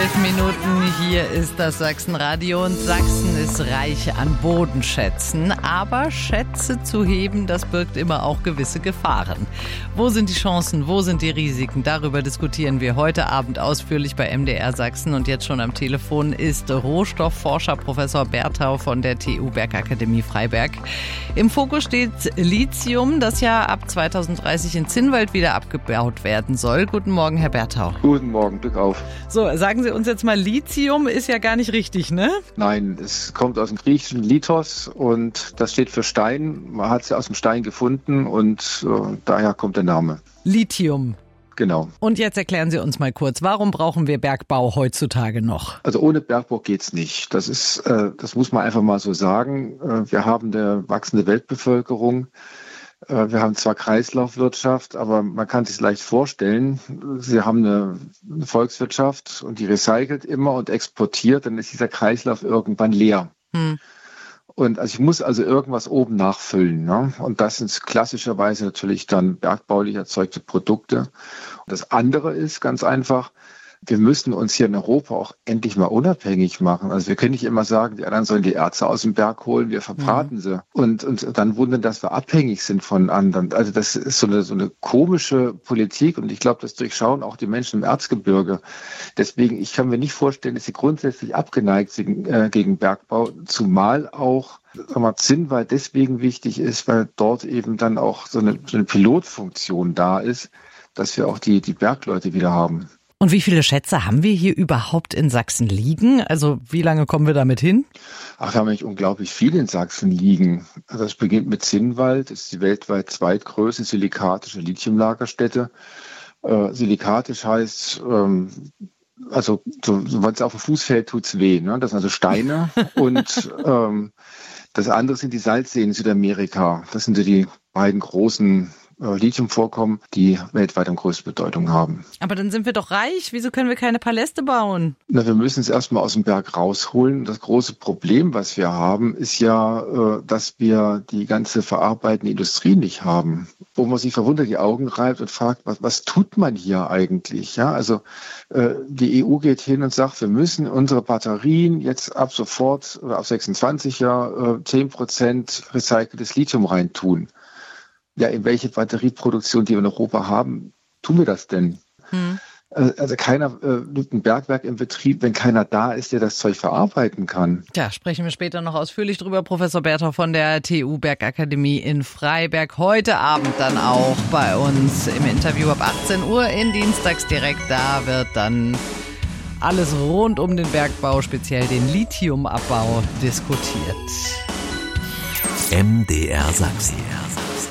11 Minuten, hier ist das Sachsenradio und Sachsen ist reich an Bodenschätzen. Aber Schätze zu heben, das birgt immer auch gewisse Gefahren. Wo sind die Chancen, wo sind die Risiken? Darüber diskutieren wir heute Abend ausführlich bei MDR Sachsen. Und jetzt schon am Telefon ist Rohstoffforscher Professor Berthau von der TU Bergakademie Freiberg. Im Fokus steht Lithium, das ja ab 2030 in Zinnwald wieder abgebaut werden soll. Guten Morgen, Herr Berthau. Guten Morgen, Glück auf. So, sagen Sie uns jetzt mal, Lithium ist ja gar nicht richtig, ne? Nein, es kommt aus dem griechischen Lithos und das steht für Stein. Man hat es ja aus dem Stein gefunden und daher kommt der Name. Lithium. Genau. Und jetzt erklären Sie uns mal kurz, warum brauchen wir Bergbau heutzutage noch? Also ohne Bergbau geht's nicht. Das muss man einfach mal so sagen. Wir haben eine wachsende Weltbevölkerung. Wir haben zwar Kreislaufwirtschaft, aber man kann sich leicht vorstellen, Sie haben eine Volkswirtschaft und die recycelt immer und exportiert, dann ist dieser Kreislauf irgendwann leer. Und also ich muss also irgendwas oben nachfüllen, ne? Und das sind klassischerweise natürlich dann bergbaulich erzeugte Produkte. Und das andere ist ganz einfach, wir müssen uns hier in Europa auch endlich mal unabhängig machen. Also wir können nicht immer sagen, die anderen sollen die Erze aus dem Berg holen, wir verbraten sie. Und dann wundern, dass wir abhängig sind von anderen. Also das ist so eine komische Politik und ich glaube, das durchschauen auch die Menschen im Erzgebirge. Deswegen, ich kann mir nicht vorstellen, dass sie grundsätzlich abgeneigt sind gegen Bergbau, zumal auch Zinnwald deswegen wichtig ist, weil dort eben dann auch so eine Pilotfunktion da ist, dass wir auch die Bergleute wieder haben. Und wie viele Schätze haben wir hier überhaupt in Sachsen liegen? Also wie lange kommen wir damit hin? Ach, wir haben eigentlich unglaublich viel in Sachsen liegen. Also es beginnt mit Zinnwald, das ist die weltweit zweitgrößte silikatische Lithiumlagerstätte. Silikatisch heißt, also wenn es auf dem Fuß fällt, tut's weh. Ne? Das sind also Steine und das andere sind die Salzseen in Südamerika. Das sind so die beiden großen Lithiumvorkommen, die weltweit am größten Bedeutung haben. Aber dann sind wir doch reich. Wieso können wir keine Paläste bauen? Na, wir müssen es erstmal aus dem Berg rausholen. Das große Problem, was wir haben, ist ja, dass wir die ganze verarbeitende Industrie nicht haben. Wo man sich verwundert die Augen reibt und fragt, was tut man hier eigentlich? Ja, also die EU geht hin und sagt, wir müssen unsere Batterien jetzt ab sofort oder ab 26 10% recyceltes Lithium reintun. Ja, in welche Batterieproduktion, die wir in Europa haben, tun wir das denn? Also keiner nimmt ein Bergwerk in Betrieb, wenn keiner da ist, der das Zeug verarbeiten kann. Ja, sprechen wir später noch ausführlich drüber. Professor Berthau von der TU Bergakademie in Freiberg. Heute Abend dann auch bei uns im Interview ab 18 Uhr in Dienstagsdirekt. Da wird dann alles rund um den Bergbau, speziell den Lithiumabbau, diskutiert. MDR Sachsen.